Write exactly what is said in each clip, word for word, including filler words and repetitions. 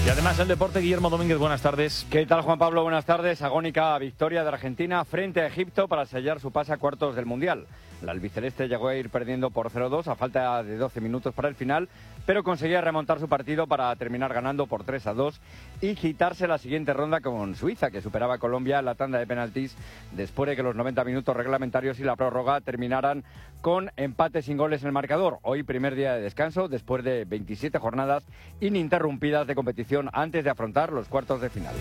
Y además el deporte, Guillermo Domínguez, buenas tardes. ¿Qué tal, Juan Pablo? Buenas tardes. Agónica victoria de Argentina frente a Egipto para sellar su pase a cuartos del Mundial. La albiceleste llegó a ir perdiendo por cero dos a falta de doce minutos para el final, pero conseguía remontar su partido para terminar ganando por tres a dos y quitarse la siguiente ronda con Suiza, que superaba a Colombia en la tanda de penaltis después de que los noventa minutos reglamentarios y la prórroga terminaran con empate sin goles en el marcador. Hoy primer día de descanso después de veintisiete jornadas ininterrumpidas de competición antes de afrontar los cuartos de final.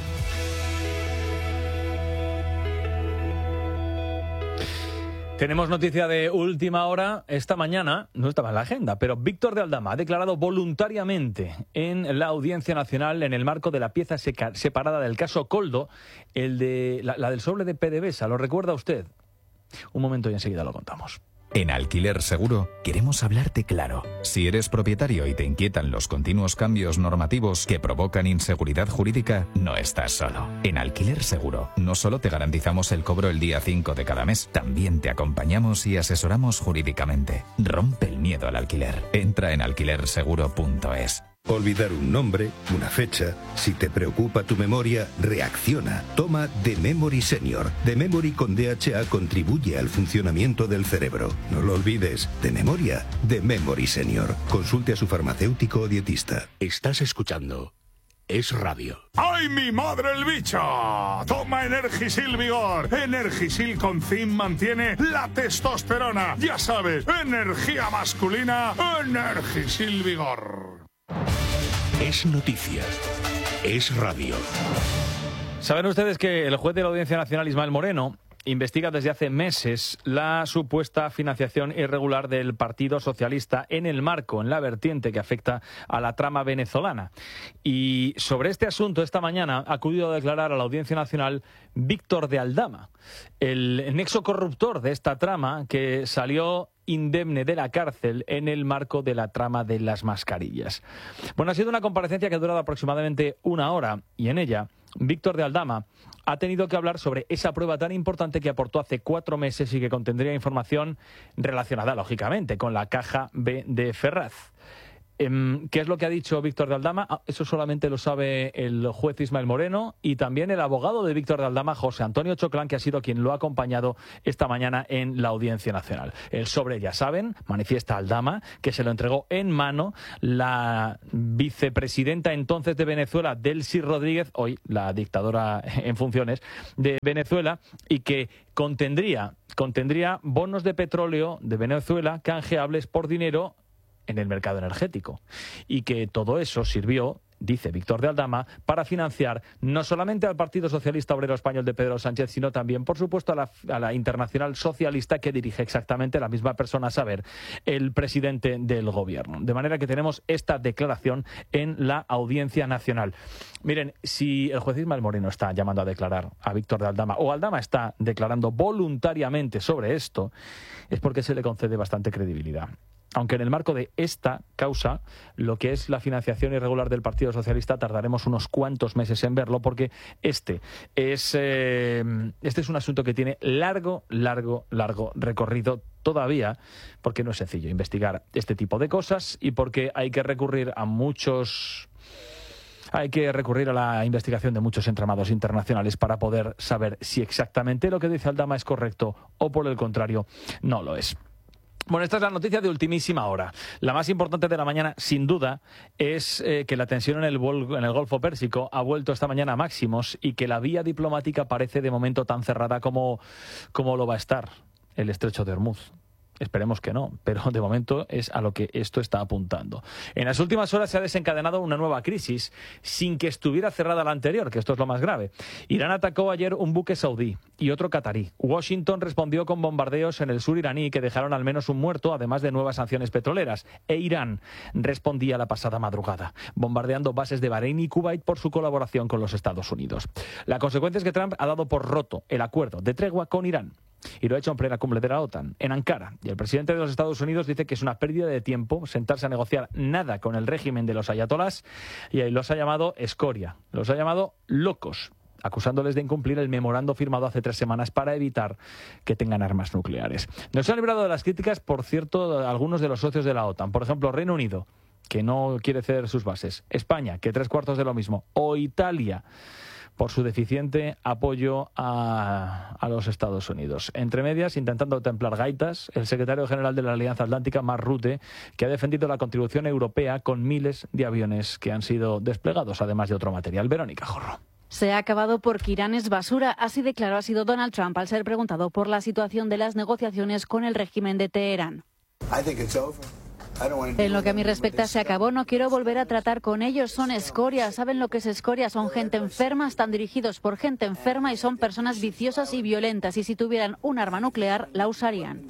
Tenemos noticia de última hora. Esta mañana, no estaba en la agenda, pero Víctor de Aldama ha declarado voluntariamente en la Audiencia Nacional en el marco de la pieza seca, separada del caso Koldo, el de la, la del sobre de PDVSA. ¿Lo recuerda usted? Un momento y enseguida lo contamos. En Alquiler Seguro queremos hablarte claro. Si eres propietario y te inquietan los continuos cambios normativos que provocan inseguridad jurídica, no estás solo. En Alquiler Seguro no solo te garantizamos el cobro el día cinco de cada mes, también te acompañamos y asesoramos jurídicamente. Rompe el miedo al alquiler. Entra en alquiler seguro punto es. Olvidar un nombre, una fecha. Si te preocupa tu memoria, reacciona. Toma The Memory Senior. The Memory con D H A contribuye al funcionamiento del cerebro. No lo olvides. De memoria, The Memory Senior. Consulte a su farmacéutico o dietista. Estás escuchando Es Radio. ¡Ay, mi madre el bicho! Toma Energisil Vigor. Energisil con zinc mantiene la testosterona. Ya sabes, energía masculina, Energisil Vigor. Es Noticias. Es Radio. Saben ustedes que el juez de la Audiencia Nacional, Ismael Moreno, investiga desde hace meses la supuesta financiación irregular del Partido Socialista en el marco, en la vertiente que afecta a la trama venezolana. Y sobre este asunto, esta mañana ha acudido a declarar a la Audiencia Nacional Víctor de Aldama, el nexo corruptor de esta trama que salió indemne de la cárcel en el marco de la trama de las mascarillas. Bueno, ha sido una comparecencia que ha durado aproximadamente una hora y en ella Víctor de Aldama ha tenido que hablar sobre esa prueba tan importante que aportó hace cuatro meses y que contendría información relacionada, lógicamente, con la caja B de Ferraz. ¿Qué es lo que ha dicho Víctor de Aldama? Ah, eso solamente lo sabe el juez Ismael Moreno y también el abogado de Víctor de Aldama, José Antonio Choclán, que ha sido quien lo ha acompañado esta mañana en la Audiencia Nacional. El sobre, ya saben, manifiesta Aldama, que se lo entregó en mano la vicepresidenta entonces de Venezuela, Delcy Rodríguez, hoy la dictadora en funciones de Venezuela, y que contendría, contendría bonos de petróleo de Venezuela canjeables por dinero en el mercado energético, y que todo eso sirvió, dice Víctor de Aldama, para financiar no solamente al Partido Socialista Obrero Español de Pedro Sánchez, sino también, por supuesto, a la, a la Internacional Socialista que dirige exactamente la misma persona, a saber, el presidente del gobierno. De manera que tenemos esta declaración en la Audiencia Nacional. Miren, si el juez Ismael Moreno está llamando a declarar a Víctor de Aldama, o Aldama está declarando voluntariamente sobre esto, es porque se le concede bastante credibilidad. Aunque en el marco de esta causa, lo que es la financiación irregular del Partido Socialista, tardaremos unos cuantos meses en verlo, porque este es, eh, este es un asunto que tiene largo, largo, largo recorrido todavía, porque no es sencillo investigar este tipo de cosas y porque hay que recurrir a muchos... Hay que recurrir a la investigación de muchos entramados internacionales para poder saber si exactamente lo que dice Aldama es correcto o, por el contrario, no lo es. Bueno, esta es la noticia de ultimísima hora. La más importante de la mañana, sin duda, es eh, que la tensión en el, en el Golfo Pérsico ha vuelto esta mañana a máximos y que la vía diplomática parece de momento tan cerrada como, como lo va a estar el Estrecho de Hormuz. Esperemos que no, pero de momento es a lo que esto está apuntando. En las últimas horas se ha desencadenado una nueva crisis sin que estuviera cerrada la anterior, que esto es lo más grave. Irán atacó ayer un buque saudí y otro catarí. Washington respondió con bombardeos en el sur iraní que dejaron al menos un muerto, además de nuevas sanciones petroleras. E Irán respondía la pasada madrugada, bombardeando bases de Bahrein y Kuwait por su colaboración con los Estados Unidos. La consecuencia es que Trump ha dado por roto el acuerdo de tregua con Irán. Y lo ha hecho en plena cumbre de la OTAN, en Ankara. Y el presidente de los Estados Unidos dice que es una pérdida de tiempo sentarse a negociar nada con el régimen de los ayatolás, y ahí los ha llamado escoria, los ha llamado locos, acusándoles de incumplir el memorando firmado hace tres semanas para evitar que tengan armas nucleares. Nos han librado de las críticas, por cierto, algunos de los socios de la OTAN. Por ejemplo, Reino Unido que no quiere ceder sus bases. España, que tres cuartos de lo mismo. O Italia, por su deficiente apoyo a, a los Estados Unidos. Entre medias, intentando templar gaitas, el secretario general de la Alianza Atlántica, Mark Rutte, que ha defendido la contribución europea con miles de aviones que han sido desplegados, además de otro material. Verónica Jorro. Se ha acabado porque Irán es basura, así declaró ha sido Donald Trump al ser preguntado por la situación de las negociaciones con el régimen de Teherán. En lo que a mí respecta, se acabó. No quiero volver a tratar con ellos. Son escoria. ¿Saben lo que es escoria? Son gente enferma, están dirigidos por gente enferma y son personas viciosas y violentas. Y si tuvieran un arma nuclear, la usarían.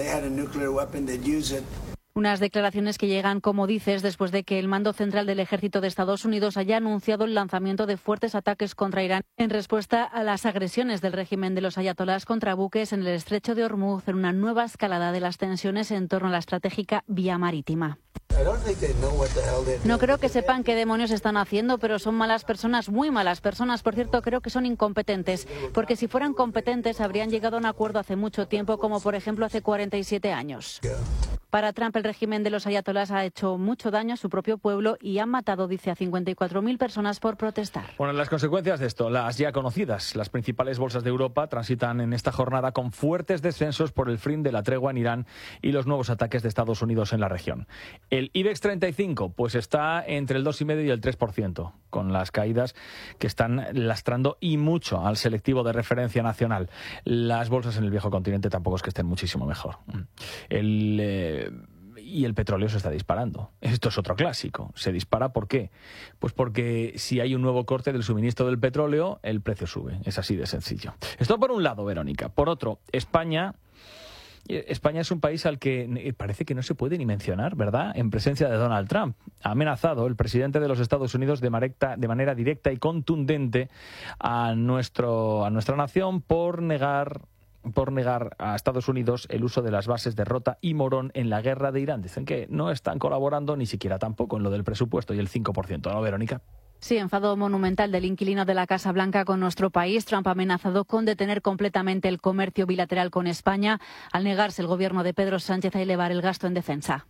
Unas declaraciones que llegan, como dices, después de que el mando central del ejército de Estados Unidos haya anunciado el lanzamiento de fuertes ataques contra Irán en respuesta a las agresiones del régimen de los ayatolás contra buques en el estrecho de Hormuz, en una nueva escalada de las tensiones en torno a la estratégica vía marítima. No creo que sepan qué demonios están haciendo, pero son malas personas, muy malas personas. Por cierto, creo que son incompetentes, porque si fueran competentes habrían llegado a un acuerdo hace mucho tiempo, como por ejemplo hace cuarenta y siete años. Para Trump, el régimen de los ayatolás ha hecho mucho daño a su propio pueblo y han matado, dice, a cincuenta y cuatro mil personas por protestar. Bueno, las consecuencias de esto, las ya conocidas. Las principales bolsas de Europa transitan en esta jornada con fuertes descensos por el fin de la tregua en Irán y los nuevos ataques de Estados Unidos en la región. El IBEX treinta y cinco pues está entre el dos coma cinco y el tres por ciento, con las caídas que están lastrando y mucho al selectivo de referencia nacional. Las bolsas en el viejo continente tampoco es que estén muchísimo mejor. El... Eh, Y el petróleo se está disparando. Esto es otro clásico. ¿Se dispara por qué? Pues porque si hay un nuevo corte del suministro del petróleo, el precio sube. Es así de sencillo. Esto por un lado, Verónica. Por otro, España... España es un país al que parece que no se puede ni mencionar, ¿verdad?, en presencia de Donald Trump. Ha amenazado el presidente de los Estados Unidos de manera, de manera directa y contundente a, nuestro, a nuestra nación por negar... por negar a Estados Unidos el uso de las bases de Rota y Morón en la guerra de Irán. Dicen que no están colaborando ni siquiera tampoco en lo del presupuesto y el cinco por ciento, ¿no, Verónica? Sí, enfado monumental del inquilino de la Casa Blanca con nuestro país. Trump ha amenazado con detener completamente el comercio bilateral con España al negarse el gobierno de Pedro Sánchez a elevar el gasto en defensa.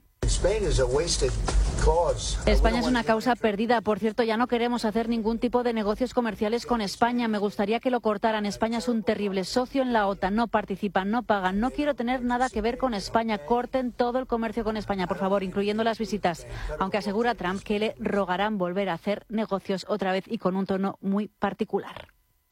España es una causa perdida. Por cierto, ya no queremos hacer ningún tipo de negocios comerciales con España. Me gustaría que lo cortaran. España es un terrible socio en la OTAN. No participan, no pagan. No quiero tener nada que ver con España. Corten todo el comercio con España, por favor, incluyendo las visitas. Aunque asegura Trump que le rogarán volver a hacer negocios otra vez y con un tono muy particular.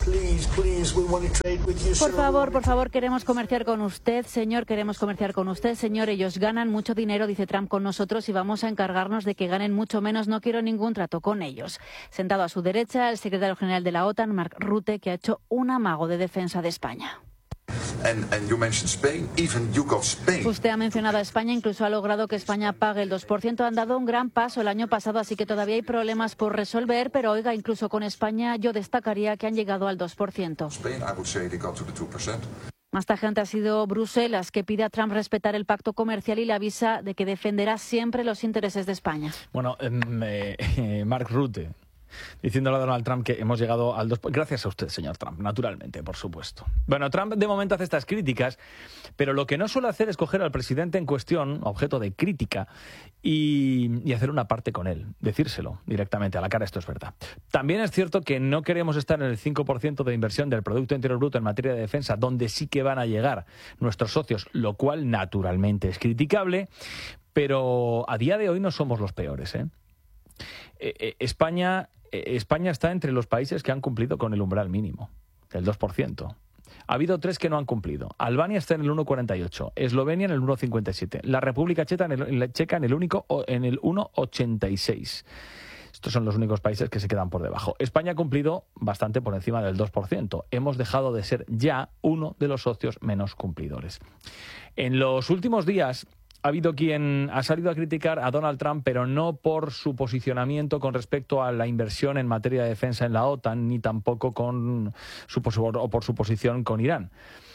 Por favor, por favor, queremos comerciar con usted, señor, queremos comerciar con usted, señor. Ellos ganan mucho dinero, dice Trump, con nosotros y vamos a encargarnos de que ganen mucho menos. No quiero ningún trato con ellos. Sentado a su derecha, el secretario general de la OTAN, Mark Rutte, que ha hecho un amago de defensa de España. And, and you mentioned Spain, even Duke of Spain. Usted ha mencionado a España, incluso ha logrado que España pague el dos por ciento. Han dado un gran paso el año pasado, así que todavía hay problemas por resolver, pero oiga, incluso con España yo destacaría que han llegado al dos por ciento. Spain, I would say they got to the two percent. Más tajante ha sido Bruselas, que pide a Trump respetar el pacto comercial y le avisa de que defenderá siempre los intereses de España. Bueno, eh, eh, Mark Rutte, diciéndole a Donald Trump que hemos llegado al dos por ciento. Gracias a usted, señor Trump, naturalmente, por supuesto. Bueno, Trump de momento hace estas críticas, pero lo que no suele hacer es coger al presidente en cuestión, objeto de crítica, y, y hacer una parte con él, decírselo directamente a la cara, esto es verdad. También es cierto que no queremos estar en el cinco por ciento de inversión del Producto Interior Bruto en materia de defensa, donde sí que van a llegar nuestros socios, lo cual naturalmente es criticable, pero a día de hoy no somos los peores, ¿eh? Eh, eh, España... España está entre los países que han cumplido con el umbral mínimo, el dos por ciento. Ha habido tres que no han cumplido. Albania está en el uno coma cuarenta y ocho, Eslovenia en el uno coma cincuenta y siete, la República Checa en el, Checa en el, único, en el uno coma ochenta y seis. Estos son los únicos países que se quedan por debajo. España ha cumplido bastante por encima del dos por ciento. Hemos dejado de ser ya uno de los socios menos cumplidores. En los últimos días ha habido quien ha salido a criticar a Donald Trump, pero no por su posicionamiento con respecto a la inversión en materia de defensa en la OTAN, ni tampoco con su, o por su posición con Irán,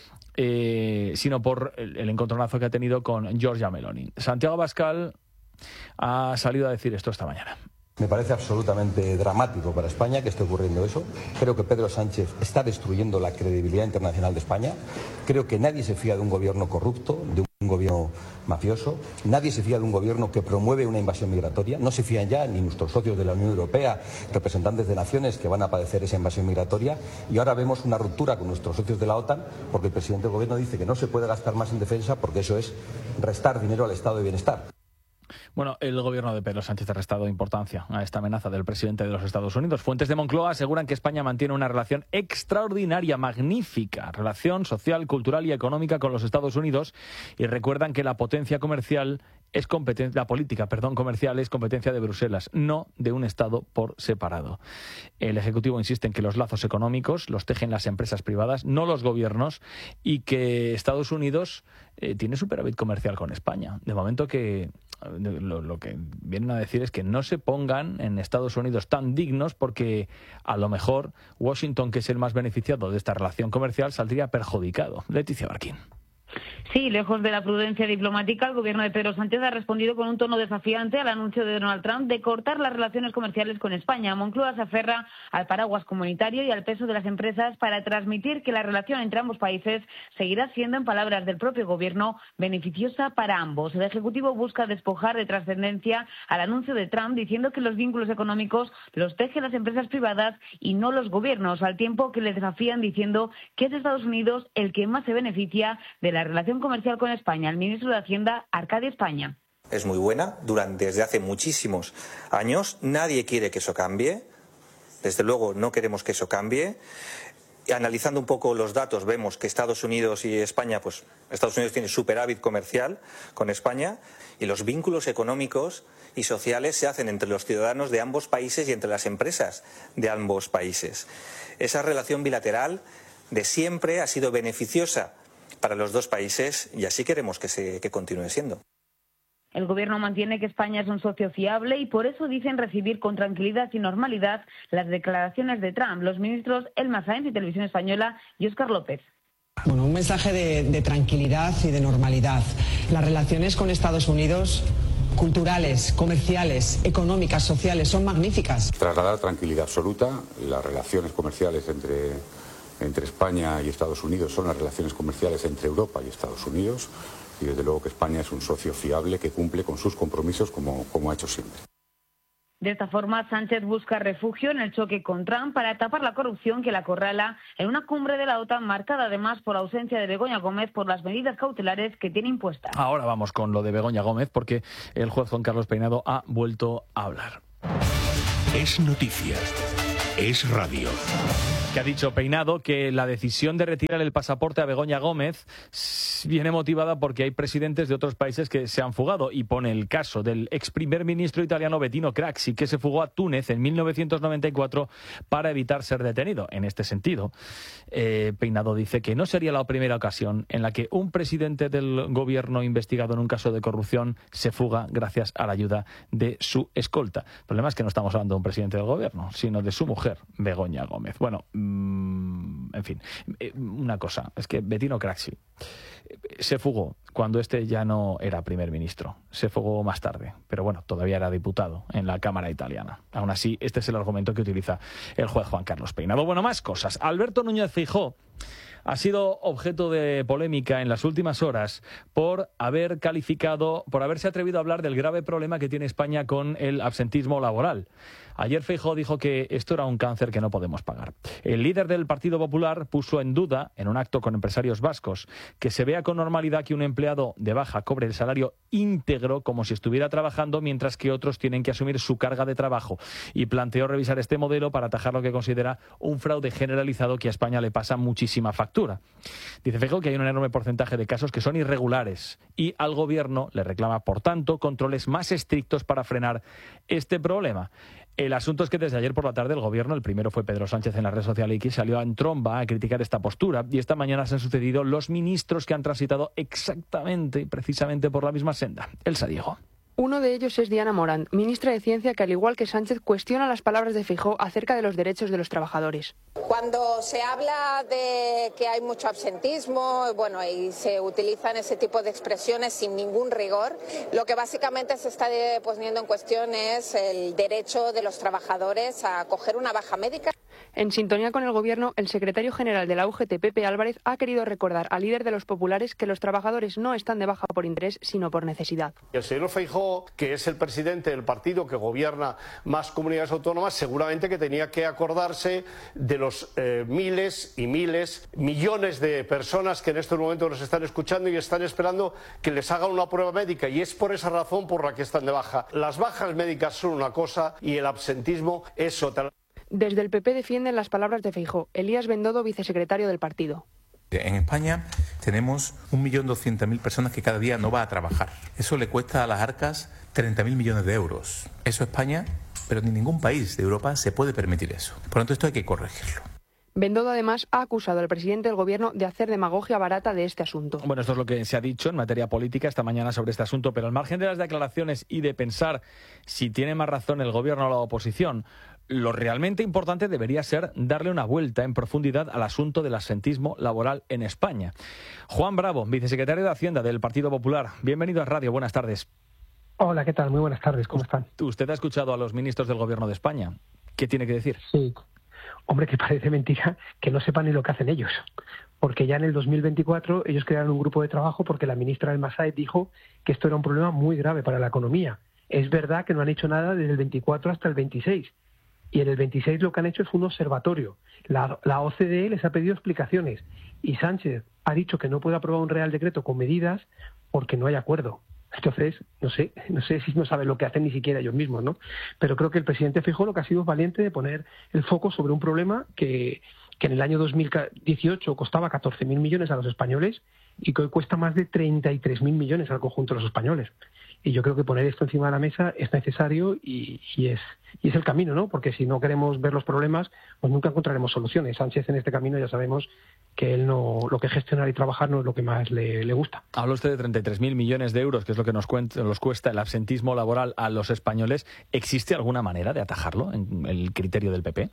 eh, sino por el, el encontronazo que ha tenido con Giorgia Meloni. Santiago Abascal ha salido a decir esto esta mañana. Me parece absolutamente dramático para España que esté ocurriendo eso. Creo que Pedro Sánchez está destruyendo la credibilidad internacional de España. Creo que nadie se fía de un gobierno corrupto, de un gobierno mafioso. Nadie se fía de un gobierno que promueve una invasión migratoria. No se fían ya ni nuestros socios de la Unión Europea, representantes de naciones que van a padecer esa invasión migratoria. Y ahora vemos una ruptura con nuestros socios de la OTAN porque el presidente del gobierno dice que no se puede gastar más en defensa porque eso es restar dinero al estado de bienestar. Bueno, el gobierno de Pedro Sánchez ha restado importancia a esta amenaza del presidente de los Estados Unidos. Fuentes de Moncloa aseguran que España mantiene una relación extraordinaria, magnífica, relación social, cultural y económica con los Estados Unidos, y recuerdan que la potencia comercial es competencia, la política, perdón, comercial es competencia de Bruselas, no de un Estado por separado. El Ejecutivo insiste en que los lazos económicos los tejen las empresas privadas, no los gobiernos, y que Estados Unidos eh, tiene superávit comercial con España. De momento que Lo, lo que vienen a decir es que no se pongan en Estados Unidos tan dignos porque a lo mejor Washington, que es el más beneficiado de esta relación comercial, saldría perjudicado. Leticia Barquín. Sí, lejos de la prudencia diplomática, el gobierno de Pedro Sánchez ha respondido con un tono desafiante al anuncio de Donald Trump de cortar las relaciones comerciales con España. Moncloa se aferra al paraguas comunitario y al peso de las empresas para transmitir que la relación entre ambos países seguirá siendo, en palabras del propio gobierno, beneficiosa para ambos. El Ejecutivo busca despojar de trascendencia al anuncio de Trump, diciendo que los vínculos económicos los tejen las empresas privadas y no los gobiernos, al tiempo que le desafían diciendo que es Estados Unidos el que más se beneficia de la relación comercial con España. El ministro de Hacienda, Arcadio España. Es muy buena, durante, desde hace muchísimos años. Nadie quiere que eso cambie. Desde luego no queremos que eso cambie. Y analizando un poco los datos, vemos que Estados Unidos y España, pues Estados Unidos tiene superávit comercial con España, y los vínculos económicos y sociales se hacen entre los ciudadanos de ambos países y entre las empresas de ambos países. Esa relación bilateral de siempre ha sido beneficiosa para los dos países y así queremos que, se, que continúe siendo. El gobierno mantiene que España es un socio fiable y por eso dicen recibir con tranquilidad y normalidad las declaraciones de Trump. Los ministros Elma Sáenz y Televisión Española y Óscar López. Bueno, un mensaje de, de tranquilidad y de normalidad. Las relaciones con Estados Unidos, culturales, comerciales, económicas, sociales, son magníficas. Trasladar tranquilidad absoluta. Las relaciones comerciales entre, entre España y Estados Unidos son las relaciones comerciales entre Europa y Estados Unidos. Y desde luego que España es un socio fiable que cumple con sus compromisos como, como ha hecho siempre. De esta forma, Sánchez busca refugio en el choque con Trump para tapar la corrupción que la acorrala en una cumbre de la OTAN marcada además por la ausencia de Begoña Gómez por las medidas cautelares que tiene impuestas. Ahora vamos con lo de Begoña Gómez porque el juez Juan Carlos Peinado ha vuelto a hablar. Es noticia. Es radio. Que ha dicho Peinado que la decisión de retirar el pasaporte a Begoña Gómez viene motivada porque hay presidentes de otros países que se han fugado, y pone el caso del ex primer ministro italiano Bettino Craxi, que se fugó a Túnez en mil novecientos noventa y cuatro para evitar ser detenido. En este sentido, eh, Peinado dice que no sería la primera ocasión en la que un presidente del gobierno investigado en un caso de corrupción se fuga gracias a la ayuda de su escolta. El problema es que no estamos hablando de un presidente del gobierno, sino de su mujer, Begoña Gómez. Bueno, en fin, una cosa, es que Bettino Craxi se fugó cuando este ya no era primer ministro, se fugó más tarde, pero bueno, todavía era diputado en la Cámara italiana. Aún así, este es el argumento que utiliza el juez Juan Carlos Peinado. Bueno, más cosas. Alberto Núñez Feijóo ha sido objeto de polémica en las últimas horas por haber calificado, por haberse atrevido a hablar del grave problema que tiene España con el absentismo laboral. Ayer Feijóo dijo que esto era un cáncer que no podemos pagar. El líder del Partido Popular puso en duda, en un acto con empresarios vascos, que se vea con normalidad que un empleado de baja cobre el salario íntegro como si estuviera trabajando, mientras que otros tienen que asumir su carga de trabajo. Y planteó revisar este modelo para atajar lo que considera un fraude generalizado que a España le pasa muchísima factura. Dice Feijóo que hay un enorme porcentaje de casos que son irregulares y al gobierno le reclama, por tanto, controles más estrictos para frenar este problema. El asunto es que desde ayer por la tarde el gobierno, el primero fue Pedro Sánchez en la red social X, salió en tromba a criticar esta postura, y esta mañana se han sucedido los ministros que han transitado exactamente y precisamente por la misma senda. Elsa Diego. Uno de ellos es Diana Morant, ministra de Ciencia, que al igual que Sánchez cuestiona las palabras de Feijóo acerca de los derechos de los trabajadores. Cuando se habla de que hay mucho absentismo, bueno, y se utilizan ese tipo de expresiones sin ningún rigor, lo que básicamente se está poniendo en cuestión es el derecho de los trabajadores a coger una baja médica. En sintonía con el Gobierno, el secretario general de la U G T, Pepe Álvarez, ha querido recordar al líder de los populares que los trabajadores no están de baja por interés, sino por necesidad. El señor Feijóo, que es el presidente del partido que gobierna más comunidades autónomas, seguramente que tenía que acordarse de los eh, miles y miles, millones de personas que en estos momentos nos están escuchando y están esperando que les hagan una prueba médica, y es por esa razón por la que están de baja. Las bajas médicas son una cosa y el absentismo es otra. Desde el P P defienden las palabras de Feijóo. Elías Bendodo, vicesecretario del partido. En España tenemos un millón doscientas mil personas que cada día no va a trabajar. Eso le cuesta a las arcas treinta mil millones de euros. Eso España, pero ni ningún país de Europa se puede permitir eso. Por lo tanto, esto hay que corregirlo. Bendodo, además, ha acusado al presidente del Gobierno de hacer demagogia barata de este asunto. Bueno, esto es lo que se ha dicho en materia política esta mañana sobre este asunto, pero al margen de las declaraciones y de pensar si tiene más razón el Gobierno o la oposición, lo realmente importante debería ser darle una vuelta en profundidad al asunto del absentismo laboral en España. Juan Bravo, vicesecretario de Hacienda del Partido Popular. Bienvenido a Radio, buenas tardes. Hola, ¿qué tal? Muy buenas tardes, ¿cómo están? ¿Usted ha escuchado a los ministros del Gobierno de España? ¿Qué tiene que decir? Sí. Hombre, que parece mentira que no sepan ni lo que hacen ellos. Porque ya en el dos mil veinticuatro ellos crearon un grupo de trabajo porque la ministra del Masaed dijo que esto era un problema muy grave para la economía. Es verdad que no han hecho nada desde el veinticuatro hasta el veintiséis. Y en el veintiséis lo que han hecho es un observatorio. La, la O C D E les ha pedido explicaciones. Y Sánchez ha dicho que no puede aprobar un Real Decreto con medidas porque no hay acuerdo. Entonces, no sé, no sé si no saben lo que hacen ni siquiera ellos mismos, ¿no? Pero creo que el presidente Feijóo lo que ha sido es valiente de poner el foco sobre un problema que, que en el año dos mil dieciocho costaba catorce mil millones a los españoles y que hoy cuesta más de treinta y tres mil millones al conjunto de los españoles. Y yo creo que poner esto encima de la mesa es necesario y, y, es, y es el camino, ¿no? Porque si no queremos ver los problemas, pues nunca encontraremos soluciones. Sánchez en este camino ya sabemos que él no, lo que gestionar y trabajar no es lo que más le, le gusta. Habla usted de treinta y tres mil millones de euros, que es lo que nos, cuenta, nos cuesta el absentismo laboral a los españoles. ¿Existe alguna manera de atajarlo en el criterio del P P?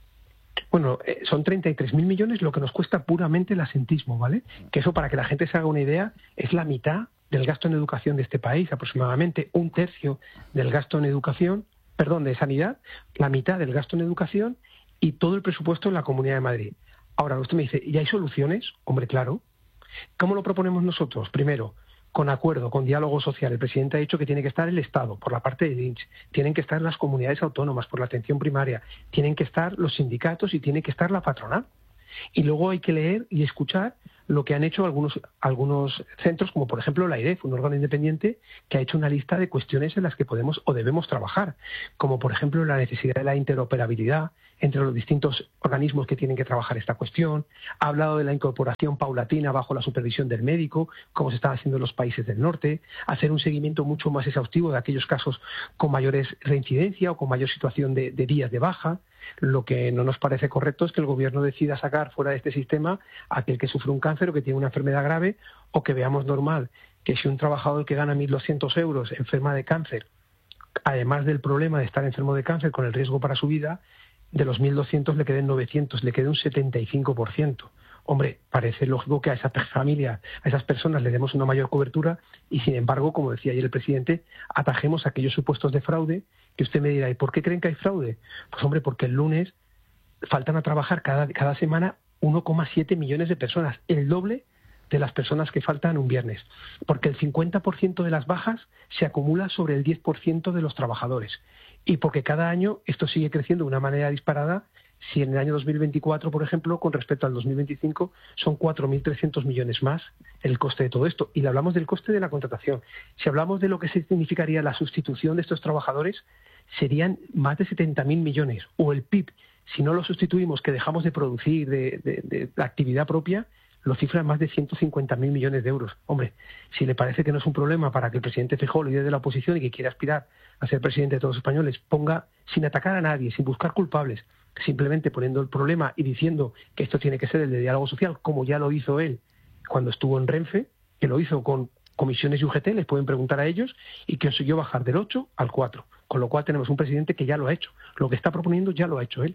Bueno, eh, son treinta y tres mil millones lo que nos cuesta puramente el absentismo, ¿vale? Que eso, para que la gente se haga una idea, es la mitad del gasto en educación de este país, aproximadamente un tercio del gasto en educación, perdón, de sanidad, la mitad del gasto en educación y todo el presupuesto en la Comunidad de Madrid. Ahora, usted me dice, ¿y hay soluciones? Hombre, claro. ¿Cómo lo proponemos nosotros? Primero, con acuerdo, con diálogo social. El presidente ha dicho que tiene que estar el Estado, por la parte de I N S S, tienen que estar las comunidades autónomas, por la atención primaria, tienen que estar los sindicatos y tiene que estar la patronal. Y luego hay que leer y escuchar lo que han hecho algunos, algunos centros, como por ejemplo la I D E F, un órgano independiente que ha hecho una lista de cuestiones en las que podemos o debemos trabajar, como por ejemplo la necesidad de la interoperabilidad entre los distintos organismos que tienen que trabajar esta cuestión. Ha hablado de la incorporación paulatina bajo la supervisión del médico, como se está haciendo en los países del norte, hacer un seguimiento mucho más exhaustivo de aquellos casos con mayores reincidencia o con mayor situación de, de días de baja. Lo que no nos parece correcto es que el Gobierno decida sacar fuera de este sistema a aquel que sufre un cáncer o que tiene una enfermedad grave, o que veamos normal que si un trabajador que gana mil doscientos euros enferma de cáncer, además del problema de estar enfermo de cáncer con el riesgo para su vida, de los mil doscientos le queden novecientos, le quede un setenta y cinco por ciento. Hombre, parece lógico que a esa familia, a esas personas le demos una mayor cobertura y, sin embargo, como decía ayer el presidente, atajemos aquellos supuestos de fraude que usted me dirá, ¿y por qué creen que hay fraude? Pues, hombre, porque el lunes faltan a trabajar cada, cada semana uno coma siete millones de personas, el doble de las personas que faltan un viernes, porque el cincuenta por ciento de las bajas se acumula sobre el diez por ciento de los trabajadores y porque cada año esto sigue creciendo de una manera disparada. Si en el año dos mil veinticuatro, por ejemplo, con respecto al dos mil veinticinco, son cuatro mil trescientos millones más el coste de todo esto. Y le hablamos del coste de la contratación. Si hablamos de lo que significaría la sustitución de estos trabajadores, serían más de setenta mil millones. O el P I B, si no lo sustituimos, que dejamos de producir, de, de, de la actividad propia, lo cifran más de ciento cincuenta mil millones de euros. Hombre, si le parece que no es un problema para que el presidente Feijóo, líder de la oposición y que quiere aspirar a ser presidente de todos los españoles, ponga, sin atacar a nadie, sin buscar culpables, simplemente poniendo el problema y diciendo que esto tiene que ser el de diálogo social, como ya lo hizo él cuando estuvo en Renfe, que lo hizo con comisiones y U G T, les pueden preguntar a ellos, y que consiguió bajar del ocho al cuatro. Con lo cual tenemos un presidente que ya lo ha hecho. Lo que está proponiendo ya lo ha hecho él.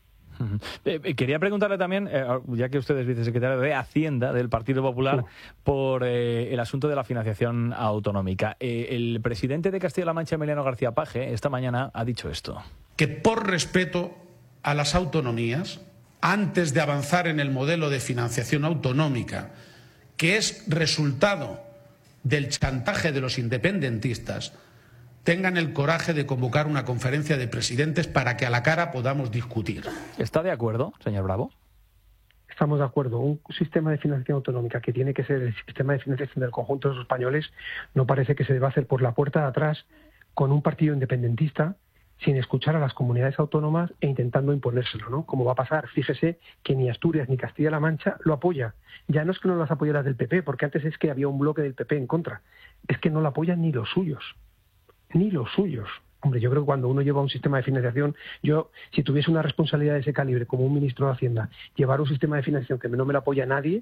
Eh, quería preguntarle también, eh, ya que usted es vicesecretario de Hacienda del Partido Popular, sí, por eh, el asunto de la financiación autonómica. Eh, el presidente de Castilla-La Mancha, Emiliano García Paje, esta mañana ha dicho esto. Que por respeto a las autonomías, antes de avanzar en el modelo de financiación autonómica, que es resultado del chantaje de los independentistas, tengan el coraje de convocar una conferencia de presidentes para que a la cara podamos discutir. ¿Está de acuerdo, señor Bravo? Estamos de acuerdo. Un sistema de financiación autonómica que tiene que ser el sistema de financiación del conjunto de los españoles no parece que se deba hacer por la puerta de atrás con un partido independentista, sin escuchar a las comunidades autónomas e intentando imponérselo, ¿no? Como va a pasar, fíjese que ni Asturias ni Castilla-La Mancha lo apoya. Ya no es que no las apoye las del P P, porque antes es que había un bloque del P P en contra. Es que no lo apoyan ni los suyos. Ni los suyos. Hombre, yo creo que cuando uno lleva un sistema de financiación, yo, si tuviese una responsabilidad de ese calibre como un ministro de Hacienda, llevar un sistema de financiación que no me lo apoya nadie,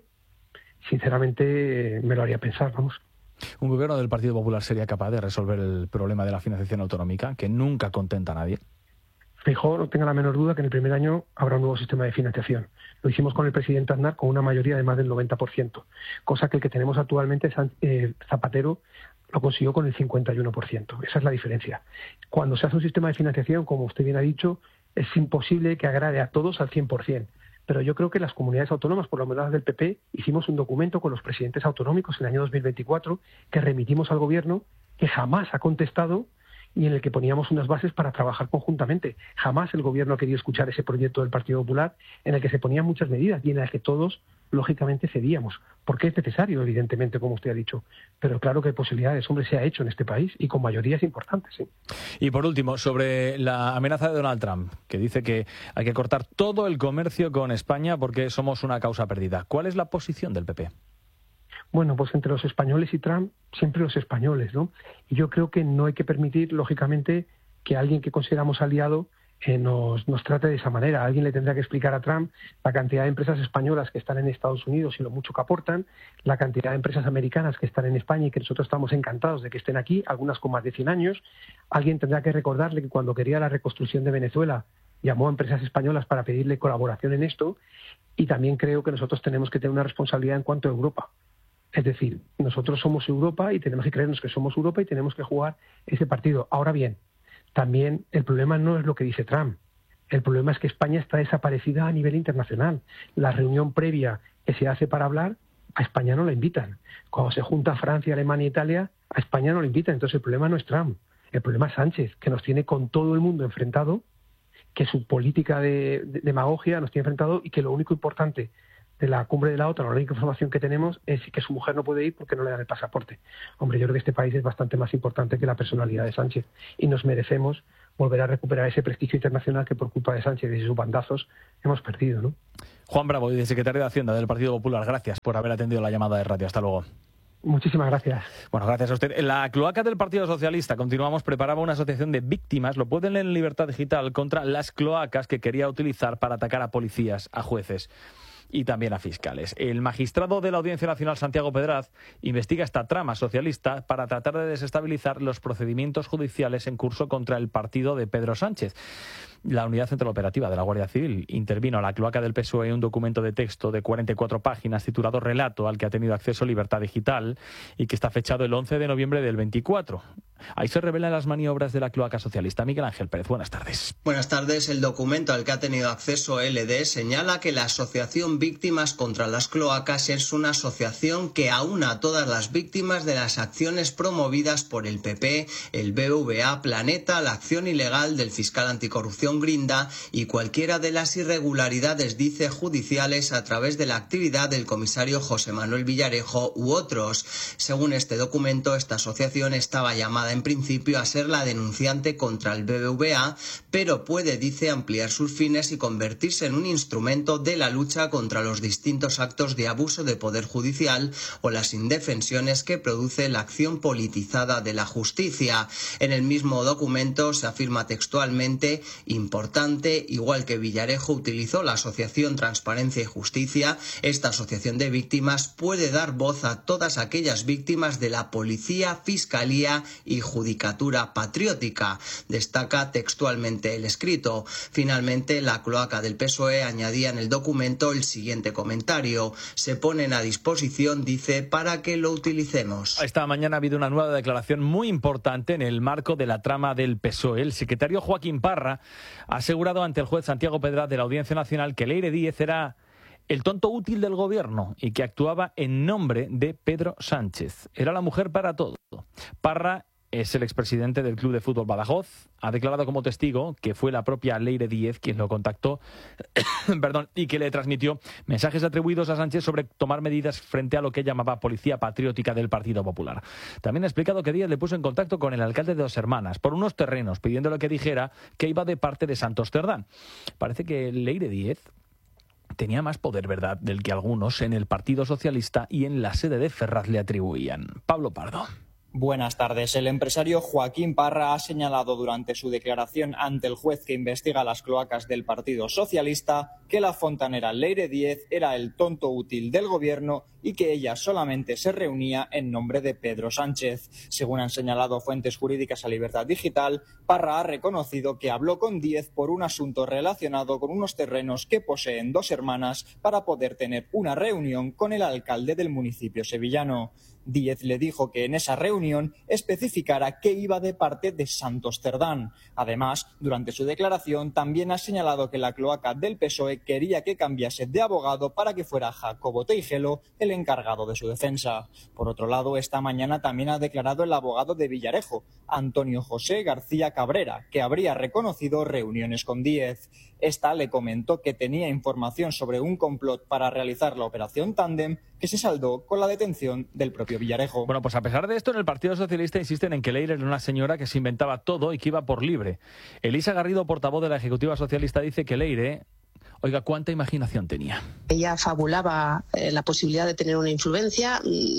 sinceramente me lo haría pensar, vamos. ¿Un gobierno del Partido Popular sería capaz de resolver el problema de la financiación autonómica, que nunca contenta a nadie? Feijóo, no tenga la menor duda que en el primer año habrá un nuevo sistema de financiación. Lo hicimos con el presidente Aznar con una mayoría de más del noventa por ciento, cosa que el que tenemos actualmente, eh, Zapatero, lo consiguió con el cincuenta y uno por ciento. Esa es la diferencia. Cuando se hace un sistema de financiación, como usted bien ha dicho, es imposible que agrade a todos al cien por ciento. Pero yo creo que las comunidades autónomas, por lo menos las del P P, hicimos un documento con los presidentes autonómicos en el año dos mil veinticuatro que remitimos al Gobierno, que jamás ha contestado y en el que poníamos unas bases para trabajar conjuntamente. Jamás el Gobierno ha querido escuchar ese proyecto del Partido Popular en el que se ponían muchas medidas y en el que todos, lógicamente, cedíamos. Porque es necesario, evidentemente, como usted ha dicho. Pero claro que hay posibilidades. Hombre, se ha hecho en este país y con mayorías importantes, sí. Y por último, sobre la amenaza de Donald Trump, que dice que hay que cortar todo el comercio con España porque somos una causa perdida. ¿Cuál es la posición del P P? Bueno, pues entre los españoles y Trump, siempre los españoles, ¿no? Y yo creo que no hay que permitir, lógicamente, que alguien que consideramos aliado eh, nos, nos trate de esa manera. Alguien le tendrá que explicar a Trump la cantidad de empresas españolas que están en Estados Unidos y lo mucho que aportan, la cantidad de empresas americanas que están en España y que nosotros estamos encantados de que estén aquí, algunas con más de cien años. Alguien tendrá que recordarle que cuando quería la reconstrucción de Venezuela, llamó a empresas españolas para pedirle colaboración en esto. Y también creo que nosotros tenemos que tener una responsabilidad en cuanto a Europa. Es decir, nosotros somos Europa y tenemos que creernos que somos Europa y tenemos que jugar ese partido. Ahora bien, también el problema no es lo que dice Trump. El problema es que España está desaparecida a nivel internacional. La reunión previa que se hace para hablar, a España no la invitan. Cuando se junta Francia, Alemania e Italia, a España no la invitan. Entonces el problema no es Trump. El problema es Sánchez, que nos tiene con todo el mundo enfrentado, que su política de, de demagogia nos tiene enfrentado y que lo único importante de la cumbre de la OTAN, la única información que tenemos es que su mujer no puede ir porque no le dan el pasaporte. Hombre, yo creo que este país es bastante más importante que la personalidad de Sánchez y nos merecemos volver a recuperar ese prestigio internacional que por culpa de Sánchez y sus bandazos hemos perdido, ¿no? Juan Bravo, secretario de Hacienda del Partido Popular, gracias por haber atendido la llamada de radio. Hasta luego. Muchísimas gracias. Bueno, gracias a usted. En la cloaca del Partido Socialista, continuamos, preparaba una asociación de víctimas, lo pueden leer en Libertad Digital, contra las cloacas que quería utilizar para atacar a policías, a jueces y también a fiscales. El magistrado de la Audiencia Nacional, Santiago Pedraz, investiga esta trama socialista para tratar de desestabilizar los procedimientos judiciales en curso contra el partido de Pedro Sánchez. La Unidad Central Operativa de la Guardia Civil intervino a la cloaca del P S O E un documento de texto de cuarenta y cuatro páginas titulado Relato, al que ha tenido acceso Libertad Digital y que está fechado el once de noviembre del veinticuatro. Ahí se revelan las maniobras de la cloaca socialista. Miguel Ángel Pérez, buenas tardes. Buenas tardes. El documento al que ha tenido acceso L D señala que la Asociación Víctimas contra las Cloacas es una asociación que aúna a todas las víctimas de las acciones promovidas por el P P, el B B V A, Planeta, la acción ilegal del fiscal anticorrupción Grinda y cualquiera de las irregularidades, dice, judiciales a través de la actividad del comisario José Manuel Villarejo u otros. Según este documento, esta asociación estaba llamada en principio a ser la denunciante contra el B B V A, pero puede, dice, ampliar sus fines y convertirse en un instrumento de la lucha contra los distintos actos de abuso de poder judicial o las indefensiones que produce la acción politizada de la justicia. En el mismo documento se afirma textualmente: importante, igual que Villarejo utilizó la Asociación Transparencia y Justicia, esta asociación de víctimas puede dar voz a todas aquellas víctimas de la policía, fiscalía y judicatura patriótica. Destaca textualmente el escrito. Finalmente, la cloaca del P S O E añadía en el documento el siguiente comentario: se ponen a disposición, dice, para que lo utilicemos. Esta mañana ha habido una nueva declaración muy importante en el marco de la trama del P S O E. El secretario Joaquín Parra Ha asegurado ante el juez Santiago Pedraz de la Audiencia Nacional que Leire Díez era el tonto útil del gobierno y que actuaba en nombre de Pedro Sánchez. Era la mujer para todo. Parra es el expresidente del Club de Fútbol Badajoz. Ha declarado como testigo que fue la propia Leire Díez quien lo contactó perdón, y que le transmitió mensajes atribuidos a Sánchez sobre tomar medidas frente a lo que llamaba Policía Patriótica del Partido Popular. También ha explicado que Díez le puso en contacto con el alcalde de Dos Hermanas por unos terrenos, pidiéndole que dijera que iba de parte de Santos Cerdán. Parece que Leire Díez tenía más poder, ¿verdad?, del que algunos en el Partido Socialista y en la sede de Ferraz le atribuían. Pablo Pardo. Buenas tardes. El empresario Joaquín Parra ha señalado durante su declaración ante el juez que investiga las cloacas del Partido Socialista que la fontanera Leire Díez era el tonto útil del gobierno y que ella solamente se reunía en nombre de Pedro Sánchez. Según han señalado fuentes jurídicas a Libertad Digital, Parra ha reconocido que habló con Díez por un asunto relacionado con unos terrenos que poseen Dos Hermanas para poder tener una reunión con el alcalde del municipio sevillano. Díez le dijo que en esa reunión especificara que iba de parte de Santos Cerdán. Además, durante su declaración también ha señalado que la cloaca del P S O E quería que cambiase de abogado para que fuera Jacobo Teijelo el encargado de su defensa. Por otro lado, esta mañana también ha declarado el abogado de Villarejo, Antonio José García Cabrera, que habría reconocido reuniones con Díez. Esta le comentó que tenía información sobre un complot para realizar la operación Tándem, que se saldó con la detención del propio Villarejo. Bueno, pues a pesar de esto, en el Partido Socialista insisten en que Leire era una señora que se inventaba todo y que iba por libre. Elisa Garrido, portavoz de la Ejecutiva Socialista, dice que Leire, oiga, ¿cuánta imaginación tenía? Ella fabulaba eh, la posibilidad de tener una influencia.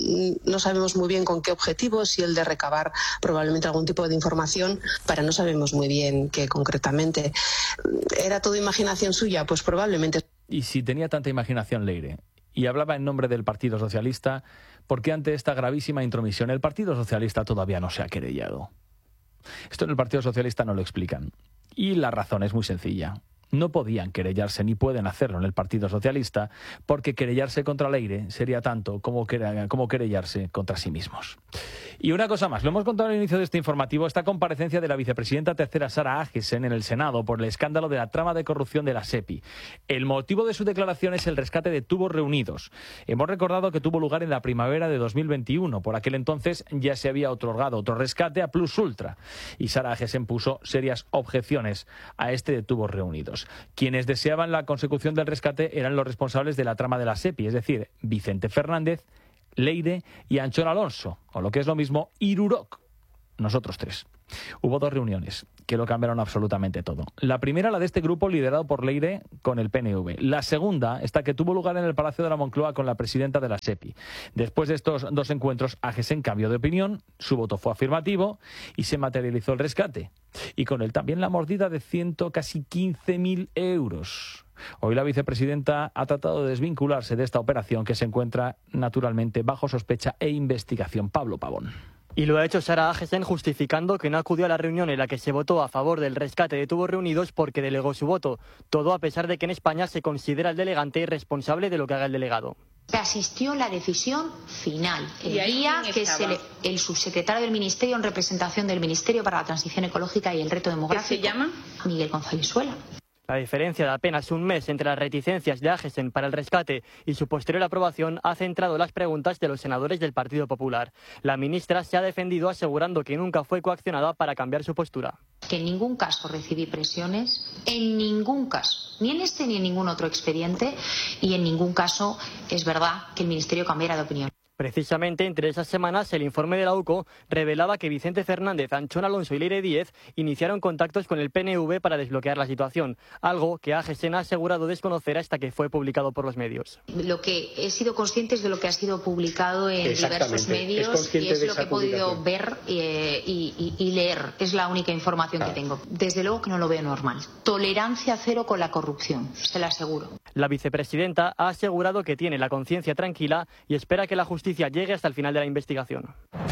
No sabemos muy bien con qué objetivo, si el de recabar probablemente algún tipo de información, para no sabemos muy bien qué concretamente. ¿Era todo imaginación suya? Pues probablemente. Y si tenía tanta imaginación Leire y hablaba en nombre del Partido Socialista, ¿por qué ante esta gravísima intromisión el Partido Socialista todavía no se ha querellado? Esto en el Partido Socialista no lo explican. Y la razón es muy sencilla. No podían querellarse ni pueden hacerlo en el Partido Socialista porque querellarse contra Leire sería tanto como, como querellarse contra sí mismos. Y una cosa más, lo hemos contado al inicio de este informativo, esta comparecencia de la vicepresidenta tercera Sara Agesen en el Senado por el escándalo de la trama de corrupción de la SEPI. El motivo de su declaración es el rescate de tubos reunidos. Hemos recordado que tuvo lugar en la primavera de dos mil veintiuno. Por aquel entonces ya se había otorgado otro rescate a Plus Ultra y Sara Agesen puso serias objeciones a este de tubos reunidos. Quienes deseaban la consecución del rescate eran los responsables de la trama de la SEPI, es decir, Vicente Fernández, Leire y Anchón Alonso, o lo que es lo mismo, Irurok. Nosotros tres. Hubo dos reuniones que lo cambiaron absolutamente todo. La primera, la de este grupo liderado por Leire con el P N V. La segunda, esta que tuvo lugar en el Palacio de la Moncloa con la presidenta de la SEPI. Después de estos dos encuentros, Agesen cambió de opinión, su voto fue afirmativo y se materializó el rescate. Y con él también la mordida de ciento, casi quince mil euros. Hoy la vicepresidenta ha tratado de desvincularse de esta operación que se encuentra naturalmente bajo sospecha e investigación. Pablo Pavón. Y lo ha hecho Sara Agesen justificando que no acudió a la reunión en la que se votó a favor del rescate de tubos reunidos porque delegó su voto. Todo a pesar de que en España se considera el delegante responsable de lo que haga el delegado. Asistió la decisión final, el día que se le, el subsecretario del Ministerio en representación del Ministerio para la Transición Ecológica y el Reto Demográfico. ¿Qué se llama? Miguel González Suela. La diferencia de apenas un mes entre las reticencias de Agesen para el rescate y su posterior aprobación ha centrado las preguntas de los senadores del Partido Popular. La ministra se ha defendido asegurando que nunca fue coaccionada para cambiar su postura. Que en ningún caso recibí presiones, en ningún caso, ni en este ni en ningún otro expediente, y en ningún caso es verdad que el Ministerio cambiara de opinión. Precisamente entre esas semanas el informe de la U C O revelaba que Vicente Fernández, Anchón Alonso y Leire Díez iniciaron contactos con el P N V para desbloquear la situación, algo que Agesen ha asegurado desconocer hasta que fue publicado por los medios. Lo que he sido consciente es de lo que ha sido publicado en diversos medios y es lo que he podido ver eh, y, y, y leer. Es la única información ah. que tengo. Desde luego que no lo veo normal. Tolerancia cero con la corrupción, se lo aseguro. La vicepresidenta ha asegurado que tiene la conciencia tranquila y espera que la justicia llegue hasta el final de la investigación.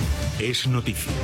Es noticia.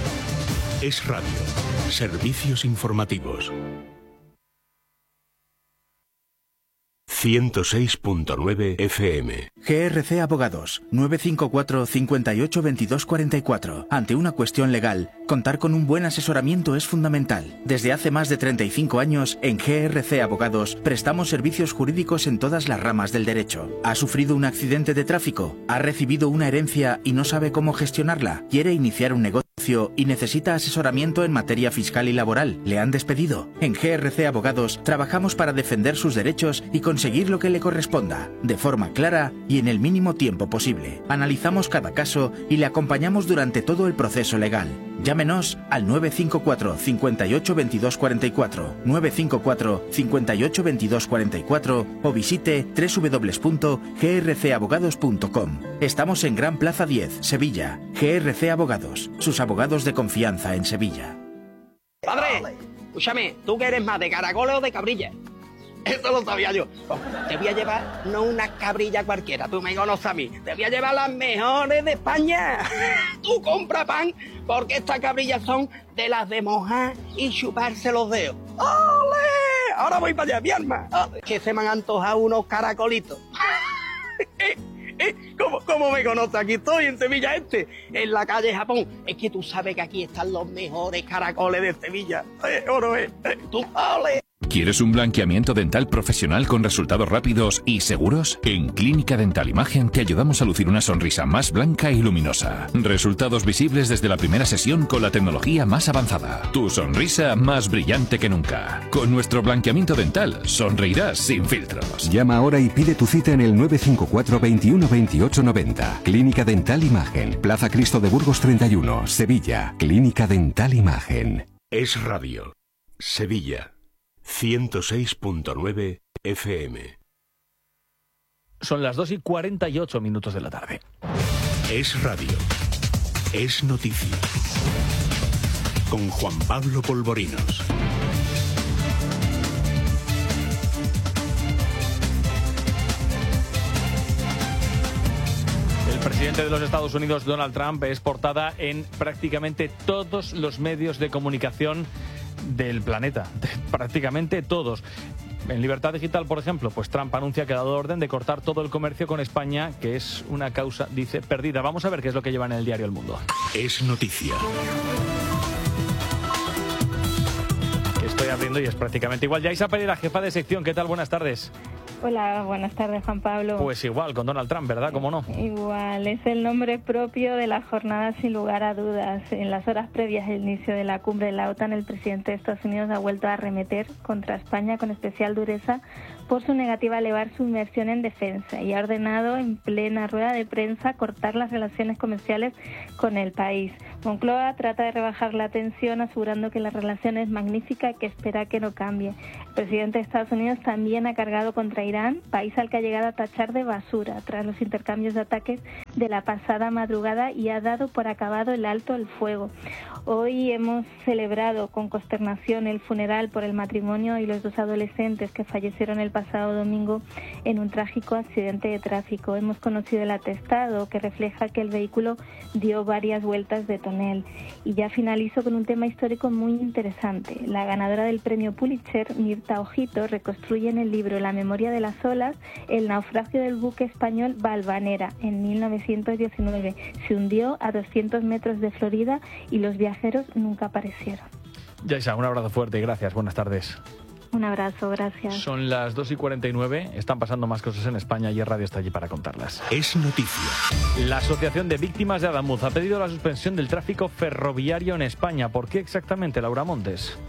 Es radio. Servicios informativos. ciento seis punto nueve F M. G R C Abogados, nueve cinco cuatro, cincuenta y ocho, veintidós cuarenta y cuatro. Ante una cuestión legal, contar con un buen asesoramiento es fundamental. Desde hace más de treinta y cinco años, en G R C Abogados, prestamos servicios jurídicos en todas las ramas del derecho. ¿Ha sufrido un accidente de tráfico? ¿Ha recibido una herencia y no sabe cómo gestionarla? ¿Quiere iniciar un negocio y necesita asesoramiento en materia fiscal y laboral? ¿Le han despedido? En G R C Abogados, trabajamos para defender sus derechos y conseguir lo que le corresponda, de forma clara y en el mínimo tiempo posible. Analizamos cada caso y le acompañamos durante todo el proceso legal. Llámenos al nueve cinco cuatro, cincuenta y ocho, veintidós cuarenta y cuatro, nueve cinco cuatro, cincuenta y ocho, veintidós cuarenta y cuatro o visite doble u doble u doble u punto g r c abogados punto com. Estamos en Gran Plaza diez, Sevilla. G R C Abogados, sus abogados de confianza en Sevilla. Padre, escúchame, ¿tú que eres más de caracoles o de cabrilla? Eso lo sabía yo. Te voy a llevar no una cabrilla cualquiera, tú me conoces a mí. Te voy a llevar las mejores de España. Tú compra pan, porque estas cabrillas son de las de mojar y chuparse los dedos. ¡Ole! Ahora voy para allá, mi alma. ¡Ole! Que se me han antojado unos caracolitos. ¿Cómo, ¿Cómo me conoces? Aquí estoy en Sevilla Este, en la calle Japón. Es que tú sabes que aquí están los mejores caracoles de Sevilla. Eh, oro, eh, eh, tú, ole. ¿Quieres un blanqueamiento dental profesional con resultados rápidos y seguros? En Clínica Dental Imagen te ayudamos a lucir una sonrisa más blanca y luminosa. Resultados visibles desde la primera sesión con la tecnología más avanzada. Tu sonrisa más brillante que nunca. Con nuestro blanqueamiento dental sonreirás sin filtros. Llama ahora y pide tu cita en el nueve cinco cuatro, veintiuno, veintiocho, noventa. Clínica Dental Imagen. Plaza Cristo de Burgos treinta y uno, Sevilla. Clínica Dental Imagen. Es Radio. Sevilla. ciento seis punto nueve F M. Son las dos y cuarenta y ocho minutos de la tarde. Es Radio. Es noticia. Con Juan Pablo Polvorinos. El presidente de los Estados Unidos, Donald Trump, es portada en prácticamente todos los medios de comunicación del planeta, prácticamente todos. En Libertad Digital, por ejemplo, pues Trump anuncia que ha dado orden de cortar todo el comercio con España, que es una causa, dice, perdida. Vamos a ver qué es lo que lleva en el diario El Mundo. Es noticia. Que estoy abriendo y es prácticamente igual. Yaisa Pereira, jefa de sección, ¿qué tal? Buenas tardes. Hola, buenas tardes, Juan Pablo. Pues igual, con Donald Trump, ¿verdad? ¿Cómo no? Igual, es el nombre propio de la jornada sin lugar a dudas. En las horas previas al inicio de la cumbre de la OTAN, el presidente de Estados Unidos ha vuelto a arremeter contra España con especial dureza por su negativa a elevar su inversión en defensa y ha ordenado en plena rueda de prensa cortar las relaciones comerciales con el país. Moncloa trata de rebajar la tensión asegurando que la relación es magnífica y que espera que no cambie. El presidente de Estados Unidos también ha cargado contra Irán, país al que ha llegado a tachar de basura tras los intercambios de ataques de la pasada madrugada y ha dado por acabado el alto el fuego. Hoy hemos celebrado con consternación el funeral por el matrimonio y los dos adolescentes que fallecieron el pasado domingo en un trágico accidente de tráfico. Hemos conocido el atestado que refleja que el vehículo dio varias vueltas de tonel. Y ya finalizo con un tema histórico muy interesante. La ganadora del premio Pulitzer, Mirta Ojito, reconstruye en el libro La memoria de las olas el naufragio del buque español Valvanera en mil novecientos diecinueve. Se hundió a doscientos metros de Florida y los viajeros nunca aparecieron. Yaisa, un abrazo fuerte y gracias. Buenas tardes. Un abrazo, gracias. Son las dos y cuarenta y nueve, están pasando más cosas en España y el Radio está allí para contarlas. Es noticia. La Asociación de Víctimas de Adamuz ha pedido la suspensión del tráfico ferroviario en España. ¿Por qué exactamente, Laura Montes?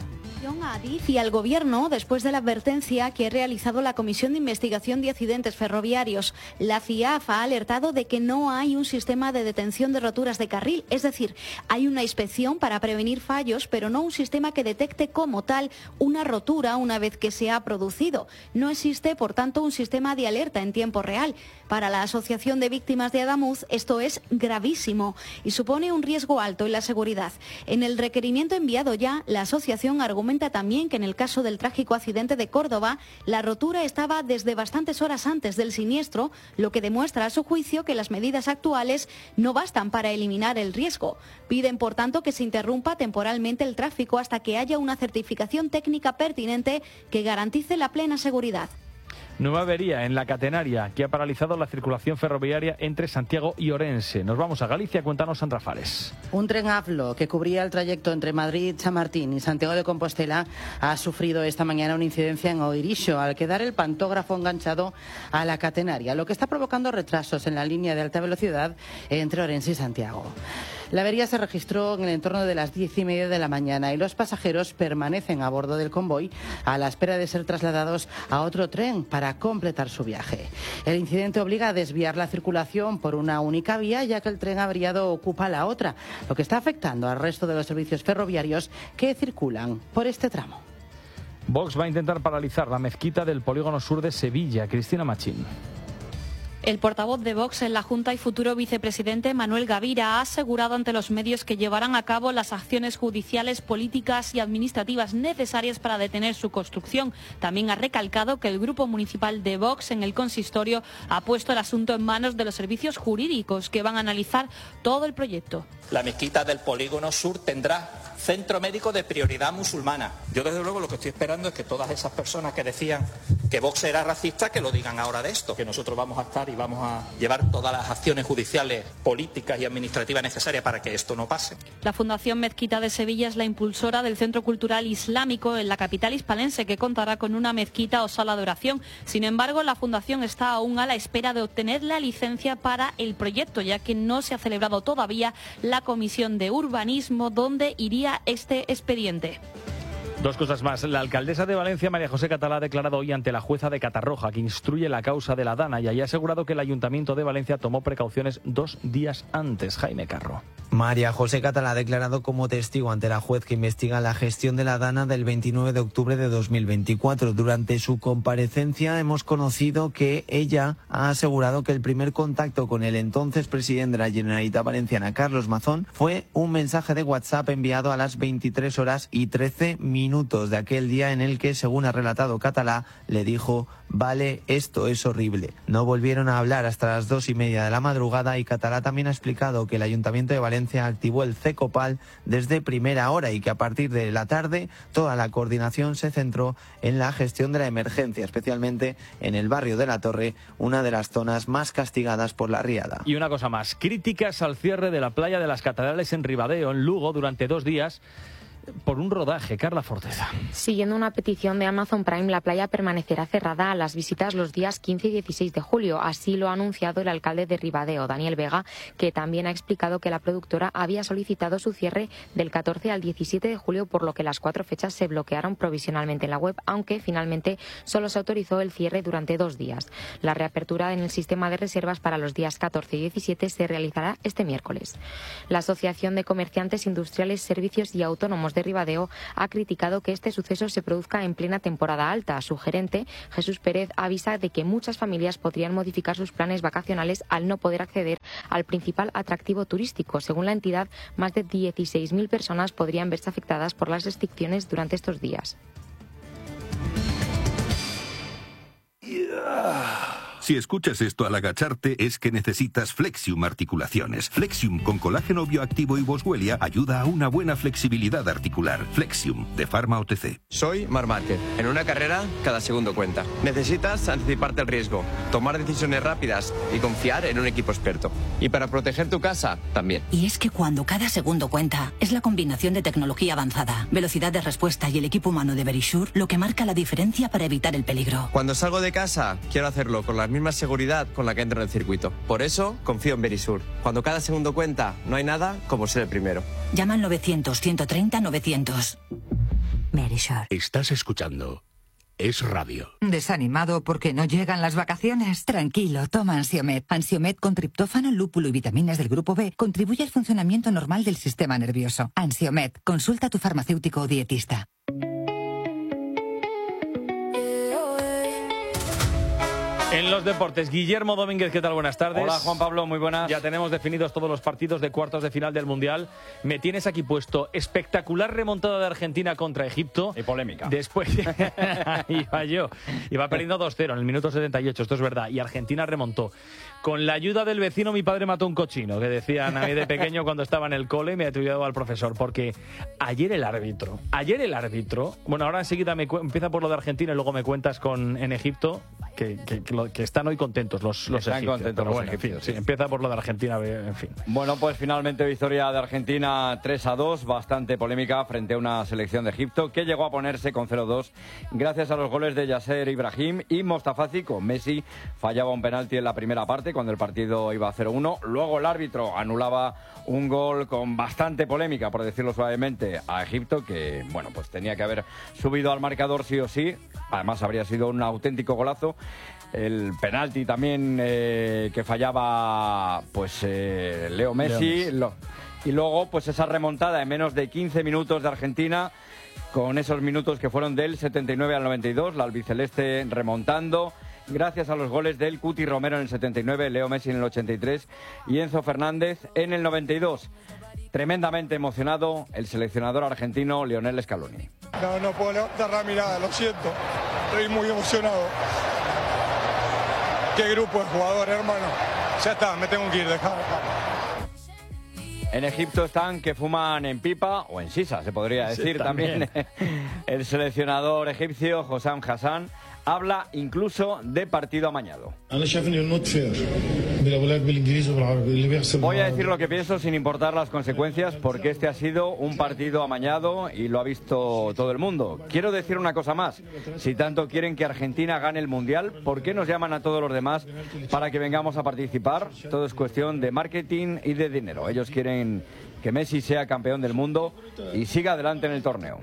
A Adif y al Gobierno después de la advertencia que ha realizado la Comisión de Investigación de Accidentes Ferroviarios. La C I A F ha alertado de que no hay un sistema de detención de roturas de carril, es decir, hay una inspección para prevenir fallos, pero no un sistema que detecte como tal una rotura una vez que se ha producido. No existe, por tanto, un sistema de alerta en tiempo real. Para la Asociación de Víctimas de Adamuz esto es gravísimo y supone un riesgo alto en la seguridad. En el requerimiento enviado ya, la asociación argumenta también que en el caso del trágico accidente de Córdoba, la rotura estaba desde bastantes horas antes del siniestro, lo que demuestra a su juicio que las medidas actuales no bastan para eliminar el riesgo. Piden, por tanto, que se interrumpa temporalmente el tráfico hasta que haya una certificación técnica pertinente que garantice la plena seguridad. Nueva avería en la catenaria que ha paralizado la circulación ferroviaria entre Santiago y Orense. Nos vamos a Galicia, cuéntanos Sandra Fares. Un tren AFLO que cubría el trayecto entre Madrid, Chamartín y Santiago de Compostela ha sufrido esta mañana una incidencia en Oirixo al quedar el pantógrafo enganchado a la catenaria, lo que está provocando retrasos en la línea de alta velocidad entre Orense y Santiago. La avería se registró en el entorno de las diez y media de la mañana y los pasajeros permanecen a bordo del convoy a la espera de ser trasladados a otro tren para completar su viaje. El incidente obliga a desviar la circulación por una única vía, ya que el tren averiado ocupa la otra, lo que está afectando al resto de los servicios ferroviarios que circulan por este tramo. Vox va a intentar paralizar la mezquita del polígono sur de Sevilla. Cristina Machín. El portavoz de Vox en la Junta y futuro vicepresidente Manuel Gavira ha asegurado ante los medios que llevarán a cabo las acciones judiciales, políticas y administrativas necesarias para detener su construcción. También ha recalcado que el grupo municipal de Vox en el consistorio ha puesto el asunto en manos de los servicios jurídicos que van a analizar todo el proyecto. La mezquita del polígono sur tendrá centro médico de prioridad musulmana. Yo desde luego lo que estoy esperando es que todas esas personas que decían que Vox era racista, que lo digan ahora de esto, que nosotros vamos a estar y vamos a llevar todas las acciones judiciales, políticas y administrativas necesarias para que esto no pase. La Fundación Mezquita de Sevilla es la impulsora del Centro Cultural Islámico en la capital hispalense, que contará con una mezquita o sala de oración. Sin embargo, la Fundación está aún a la espera de obtener la licencia para el proyecto, ya que no se ha celebrado todavía la comisión de urbanismo donde iría este expediente. Dos cosas más. La alcaldesa de Valencia, María José Catalá, ha declarado hoy ante la jueza de Catarroja, que instruye la causa de la Dana, y ha asegurado que el Ayuntamiento de Valencia tomó precauciones dos días antes. Jaime Carro. María José Catalá ha declarado como testigo ante la juez que investiga la gestión de la Dana del veintinueve de octubre de dos mil veinticuatro. Durante su comparecencia hemos conocido que ella ha asegurado que el primer contacto con el entonces presidente de la Generalitat Valenciana, Carlos Mazón, fue un mensaje de WhatsApp enviado a las veintitrés horas y trece minutos de aquel día en el que, según ha relatado Catalá, le dijo: vale, esto es horrible. No volvieron a hablar hasta las dos y media de la madrugada y Catalá también ha explicado que el Ayuntamiento de Valencia activó el CECOPAL desde primera hora y que a partir de la tarde toda la coordinación se centró en la gestión de la emergencia, especialmente en el barrio de La Torre, una de las zonas más castigadas por la riada. Y una cosa más, críticas al cierre de la playa de las Catedrales en Ribadeo, en Lugo, durante dos días por un rodaje. Carla Forteza. Siguiendo una petición de Amazon Prime, la playa permanecerá cerrada a las visitas los días quince y dieciséis de julio. Así lo ha anunciado el alcalde de Ribadeo, Daniel Vega, que también ha explicado que la productora había solicitado su cierre del catorce al diecisiete de julio, por lo que las cuatro fechas se bloquearon provisionalmente en la web, aunque finalmente solo se autorizó el cierre durante dos días. La reapertura en el sistema de reservas para los días catorce y diecisiete se realizará este miércoles. La Asociación de Comerciantes Industriales, Servicios y Autónomos de Ribadeo ha criticado que este suceso se produzca en plena temporada alta. Su gerente, Jesús Pérez, avisa de que muchas familias podrían modificar sus planes vacacionales al no poder acceder al principal atractivo turístico. Según la entidad, más de dieciséis mil personas podrían verse afectadas por las restricciones durante estos días. Si escuchas esto al agacharte es que necesitas Flexium Articulaciones. Flexium con colágeno bioactivo y boswellia ayuda a una buena flexibilidad articular. Flexium, de Pharma O T C. Soy Marc Márquez. En una carrera, cada segundo cuenta. Necesitas anticiparte al riesgo, tomar decisiones rápidas y confiar en un equipo experto. Y para proteger tu casa, también. Y es que cuando cada segundo cuenta, es la combinación de tecnología avanzada, velocidad de respuesta y el equipo humano de Verisure lo que marca la diferencia para evitar el peligro. Cuando salgo de casa, quiero hacerlo con las misma seguridad con la que entro en el circuito. Por eso, confío en Verisure. Cuando cada segundo cuenta, no hay nada como ser el primero. Llama al novecientos, ciento treinta, novecientos. Verisure. Estás escuchando Es Radio. ¿Desanimado porque no llegan las vacaciones? Tranquilo, toma Ansiomed. Ansiomed con triptófano, lúpulo y vitaminas del grupo B contribuye al funcionamiento normal del sistema nervioso. Ansiomed, consulta a tu farmacéutico o dietista. En los deportes, Guillermo Domínguez, ¿qué tal? Buenas tardes. Hola, Juan Pablo, muy buenas. Ya tenemos definidos todos los partidos de cuartos de final del Mundial. Me tienes aquí puesto espectacular remontada de Argentina contra Egipto. Y polémica. Después iba yo. Iba perdiendo dos cero en el minuto setenta y ocho, esto es verdad. Y Argentina remontó. Con la ayuda del vecino, mi padre mató un cochino, que decían a mí de pequeño cuando estaba en el cole, y me he ayudado al profesor, porque ayer el árbitro, ayer el árbitro, bueno, ahora enseguida me cu- empieza por lo de Argentina y luego me cuentas con en Egipto, que que, que, que, lo, que están hoy contentos los, los están egipcios. contentos los bueno, egipcios. En fin, sí, empieza por lo de Argentina, en fin. Bueno, pues finalmente victoria de Argentina tres a dos, bastante polémica frente a una selección de Egipto que llegó a ponerse con cero dos gracias a los goles de Yasser Ibrahim y Mostafazi. Con Messi fallaba un penalti en la primera parte cuando el partido iba a cero uno. Luego el árbitro anulaba un gol con bastante polémica, por decirlo suavemente, a Egipto, que bueno, pues tenía que haber subido al marcador sí o sí. Además habría sido un auténtico golazo. El penalti también eh, que fallaba pues eh, Leo Messi. Lo, y luego pues esa remontada en menos de quince minutos de Argentina, con esos minutos que fueron del setenta y nueve al noventa y dos, la albiceleste remontando gracias a los goles del Cuti Romero en el setenta y nueve, Leo Messi en el ochenta y tres y Enzo Fernández en el noventa y dos. Tremendamente emocionado el seleccionador argentino Lionel Scaloni. No, no puedo levantar la mirada, lo siento. Estoy muy emocionado. Qué grupo de jugadores, hermano. Ya está, me tengo que ir, dejar. En Egipto están que fuman en pipa o en sisa, se podría decir sí, también. también. El seleccionador egipcio Hossam Hassan habla incluso de partido amañado. Voy a decir lo que pienso sin importar las consecuencias, porque este ha sido un partido amañado y lo ha visto todo el mundo. Quiero decir una cosa más. Si tanto quieren que Argentina gane el Mundial, ¿por qué nos llaman a todos los demás para que vengamos a participar? Todo es cuestión de marketing y de dinero. Ellos quieren que Messi sea campeón del mundo y siga adelante en el torneo.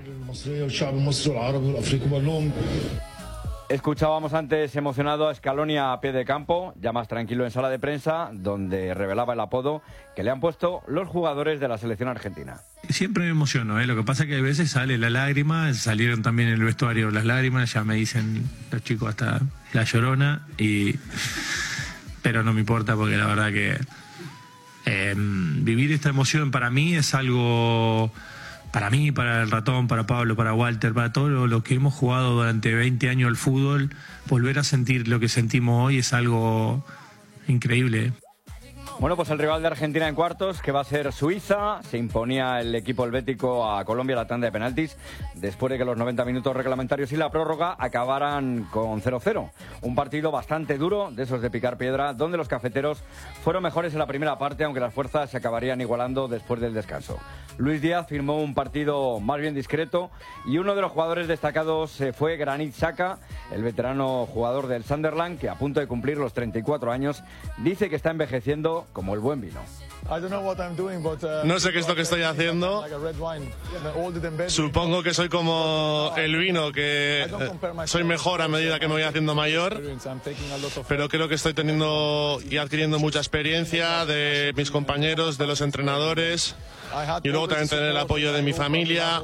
Escuchábamos antes emocionado a Scaloni a pie de campo, ya más tranquilo en sala de prensa, donde revelaba el apodo que le han puesto los jugadores de la selección argentina. Siempre me emociono, ¿eh? Lo que pasa es que a veces sale la lágrima, salieron también en el vestuario las lágrimas, ya me dicen los chicos hasta la llorona, y pero no me importa porque la verdad que eh, vivir esta emoción para mí es algo... Para mí, para el Ratón, para Pablo, para Walter, para todos los que hemos jugado durante veinte años al fútbol, volver a sentir lo que sentimos hoy es algo increíble. Bueno, pues el rival de Argentina en cuartos, que va a ser Suiza, se imponía el equipo helvético a Colombia la tanda de penaltis, después de que los noventa minutos reglamentarios y la prórroga acabaran con cero cero. Un partido bastante duro, de esos de picar piedra, donde los cafeteros fueron mejores en la primera parte, aunque las fuerzas se acabarían igualando después del descanso. Luis Díaz firmó un partido más bien discreto y uno de los jugadores destacados fue Granit Xhaka, el veterano jugador del Sunderland, que a punto de cumplir los treinta y cuatro años, dice que está envejeciendo como el buen vino. No sé qué es lo que estoy haciendo. Supongo que soy como el vino, que soy mejor a medida que me voy haciendo mayor, pero creo que estoy teniendo y adquiriendo mucha experiencia de mis compañeros, de los entrenadores, y luego también tener el apoyo de mi familia.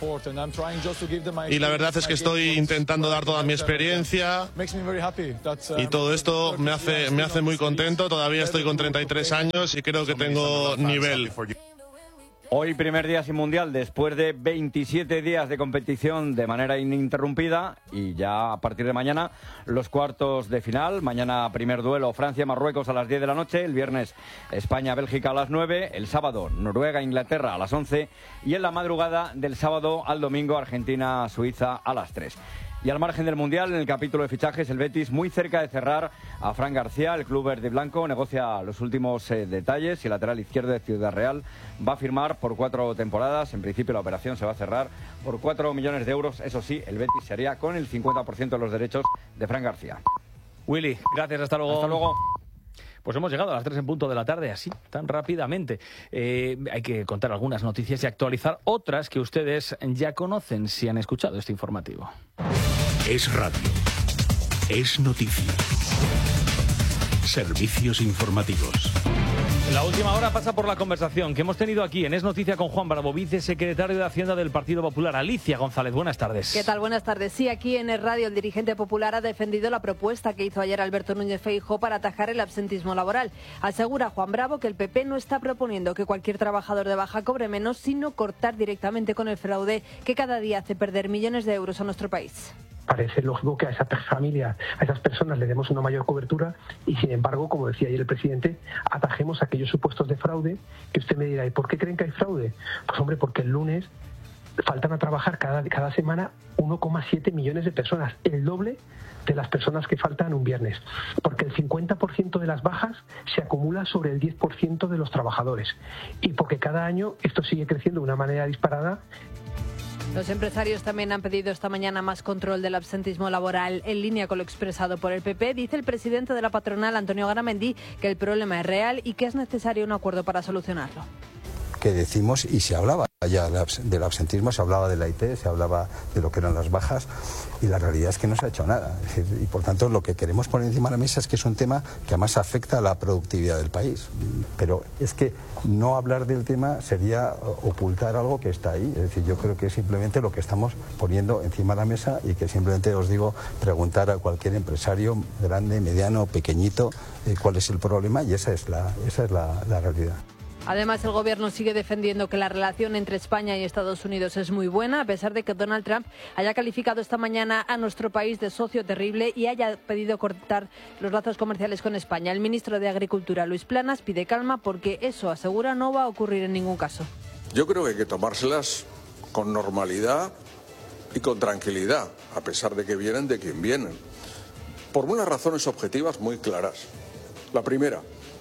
Y la verdad es que estoy intentando dar toda mi experiencia, y todo esto me hace, me hace muy contento. Todavía estoy con treinta y tres años y creo que tengo nivel. Hoy primer día sin mundial después de veintisiete días de competición de manera ininterrumpida, y ya a partir de mañana los cuartos de final. Mañana primer duelo Francia-Marruecos a las diez de la noche, el viernes España-Bélgica a las nueve, el sábado Noruega-Inglaterra a las once y en la madrugada del sábado al domingo Argentina-Suiza a las tres. Y al margen del Mundial, en el capítulo de fichajes, el Betis muy cerca de cerrar a Fran García. El club verde y blanco negocia los últimos eh, detalles y el lateral izquierdo de Ciudad Real va a firmar por cuatro temporadas. En principio la operación se va a cerrar por cuatro millones de euros. Eso sí, el Betis se haría con el cincuenta por ciento de los derechos de Fran García. Willy, gracias, hasta luego. Hasta luego. Pues hemos llegado a las tres en punto de la tarde, así, tan rápidamente. Eh, hay que contar algunas noticias y actualizar otras que ustedes ya conocen si han escuchado este informativo. Es radio. Es noticia. Servicios informativos. La última hora pasa por la conversación que hemos tenido aquí en Es Noticia con Juan Bravo, vicesecretario de Hacienda del Partido Popular. Alicia González, buenas tardes. ¿Qué tal? Buenas tardes. Sí, aquí en el radio el dirigente popular ha defendido la propuesta que hizo ayer Alberto Núñez Feijóo para atajar el absentismo laboral. Asegura Juan Bravo que el P P no está proponiendo que cualquier trabajador de baja cobre menos, sino cortar directamente con el fraude que cada día hace perder millones de euros a nuestro país. Parece lógico que a esas familias, a esas personas le demos una mayor cobertura y, sin embargo, como decía ayer el presidente, atajemos aquellos supuestos de fraude que usted me dirá, ¿y por qué creen que hay fraude? Pues hombre, porque el lunes faltan a trabajar cada, cada semana uno coma siete millones de personas, el doble de las personas que faltan un viernes, porque el cincuenta por ciento de las bajas se acumula sobre el diez por ciento de los trabajadores y porque cada año esto sigue creciendo de una manera disparada. Los empresarios también han pedido esta mañana más control del absentismo laboral. En línea con lo expresado por el P P, dice el presidente de la patronal, Antonio Garamendi, que el problema es real y que es necesario un acuerdo para solucionarlo. Que decimos, y se hablaba ya del absentismo, se hablaba de la I T, se hablaba de lo que eran las bajas, y la realidad es que no se ha hecho nada. Es decir, y por tanto lo que queremos poner encima de la mesa es que es un tema que además afecta a la productividad del país. Pero es que no hablar del tema sería ocultar algo que está ahí. Es decir, yo creo que es simplemente lo que estamos poniendo encima de la mesa y que simplemente os digo, preguntar a cualquier empresario, grande, mediano, pequeñito, eh, cuál es el problema, y esa es la, esa es la, la realidad. Además, el Gobierno sigue defendiendo que la relación entre España y Estados Unidos es muy buena, a pesar de que Donald Trump haya calificado esta mañana a nuestro país de socio terrible y haya pedido cortar los lazos comerciales con España. El ministro de Agricultura, Luis Planas, pide calma porque eso, asegura, no va a ocurrir en ningún caso. Yo creo que hay que tomárselas con normalidad y con tranquilidad, a pesar de que vienen de quien vienen, por unas razones objetivas muy claras. La primera,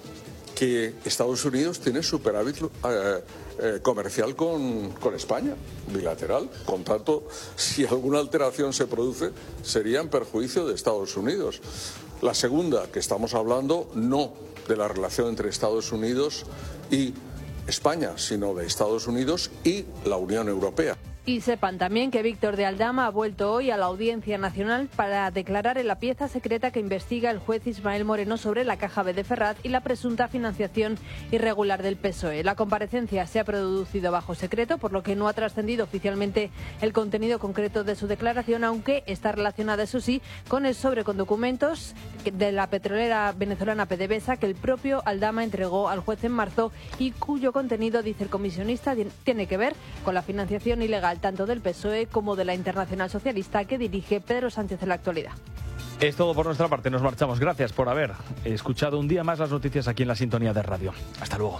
que Estados Unidos tiene superávit eh, eh, comercial con, con España, bilateral. Con tanto, si alguna alteración se produce, sería en perjuicio de Estados Unidos. La segunda, que estamos hablando no de la relación entre Estados Unidos y España, sino de Estados Unidos y la Unión Europea. Y sepan también que Víctor de Aldama ha vuelto hoy a la Audiencia Nacional para declarar en la pieza secreta que investiga el juez Ismael Moreno sobre la Caja B de Ferraz y la presunta financiación irregular del P S O E. La comparecencia se ha producido bajo secreto, por lo que no ha trascendido oficialmente el contenido concreto de su declaración, aunque está relacionada, eso sí, con el sobre con documentos de la petrolera venezolana PDVSA que el propio Aldama entregó al juez en marzo y cuyo contenido, dice el comisionista, tiene que ver con la financiación ilegal tanto del P S O E como de la Internacional Socialista que dirige Pedro Sánchez en la actualidad. Es todo por nuestra parte, nos marchamos. Gracias por haber escuchado un día más las noticias aquí en la sintonía de radio. Hasta luego.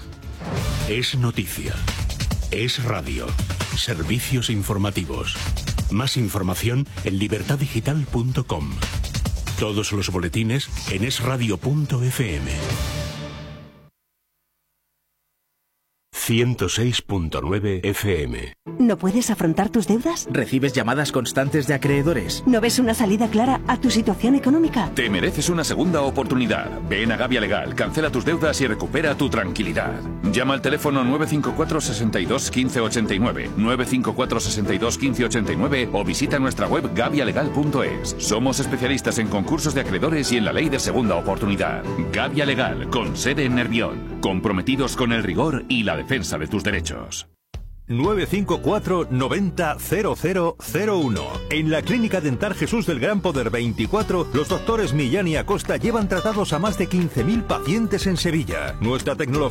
Es noticia. Es radio. Servicios informativos. Más información en libertad digital punto com. Todos los boletines en es radio punto efe eme. ciento seis punto nueve efe eme. ¿No puedes afrontar tus deudas? ¿Recibes llamadas constantes de acreedores? ¿No ves una salida clara a tu situación económica? Te mereces una segunda oportunidad. Ven a Gavia Legal, cancela tus deudas y recupera tu tranquilidad. Llama al teléfono nueve cinco cuatro, seis dos, uno cinco ocho nueve, nueve cinco cuatro, seis dos, uno cinco ocho nueve o visita nuestra web gavia legal punto es. Somos especialistas en concursos de acreedores y en la ley de segunda oportunidad. Gavia Legal, con sede en Nervión. Comprometidos con el rigor y la defensa de tus derechos. nueve cinco cuatro, noventa, cero cero cero uno. En la Clínica Dental Jesús del Gran Poder veinticuatro, los doctores Millán y Acosta llevan tratados a más de quince mil pacientes en Sevilla. Nuestra tecnología